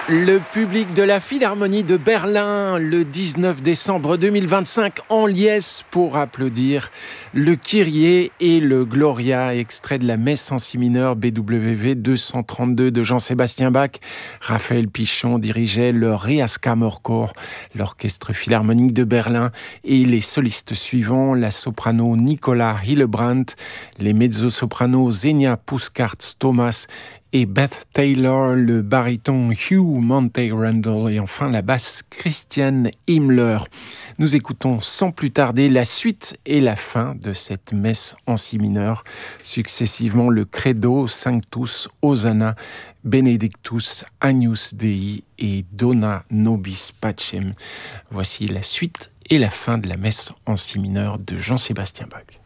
Le public de la Philharmonie de Berlin, le 19 décembre 2025, en liesse pour applaudir le Kyrie et le Gloria, extrait de la messe en si mineur BWV 232 de Jean-Sébastien Bach. Raphaël Pichon dirigeait le Riaskammerchor, l'orchestre philharmonique de Berlin, et les solistes suivants, la soprano Nicola Hillebrandt, les mezzo-sopranos Xenia Puskart-Thomas et Beth Taylor, le baryton Hugh Monteith-Randall et enfin la basse Christiane Himmler. Nous écoutons sans plus tarder la suite et la fin de cette messe en si mineur, successivement le Credo, Sanctus, Hosanna, Benedictus, Agnus Dei et Dona Nobis Pacem. Voici la suite et la fin de la messe en si mineur de Jean-Sébastien Bach.